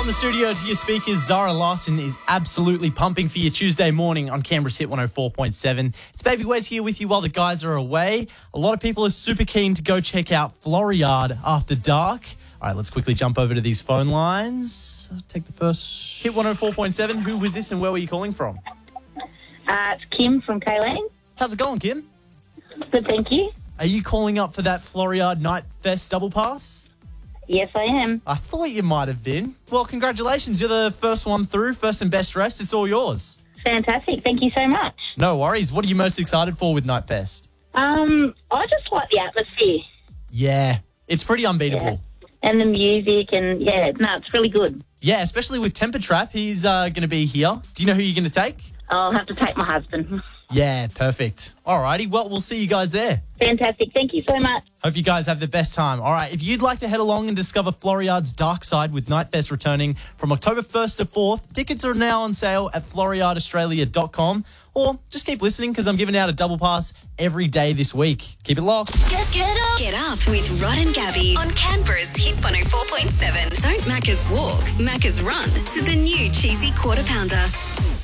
From the studio to your speakers, Zara Larson is absolutely pumping for your Tuesday morning on Canberra's Hit 104.7. It's Baby Wes here with you while the guys are away. A lot of people are super keen to go check out Floriade after dark. All right, let's quickly jump over to these phone lines. I'll take the first. Hit 104.7. Who was this and where were you calling from? It's Kim from Kaylane. How's it going, Kim? Good, thank you. Are you calling up for that Floriade Night Fest double pass? Yes, I am. I thought you might have been. Well, congratulations. You're the first one through, first and best dressed. It's all yours. Fantastic. Thank you so much. No worries. What are you most excited for with Night Fest? I just like the atmosphere. Yeah, it's pretty unbeatable. And the music and, it's really good. Yeah, especially with Temper Trap. He's going to be here. Do you know who you're going to take? I'll have to take my husband. Yeah, perfect. All righty. Well, we'll see you guys there. Fantastic. Thank you so much. Hope you guys have the best time. All right, if you'd like to head along and discover Floriade's dark side with Night Fest returning from October 1st to 4th, tickets are now on sale at floriadeaustralia.com. Or just keep listening because I'm giving out a double pass every day this week. Keep it locked. Get up with Rod and Gabby on Canberra's Hit 104.7. Don't Macca's walk, Macca's run to the new cheesy quarter pounder.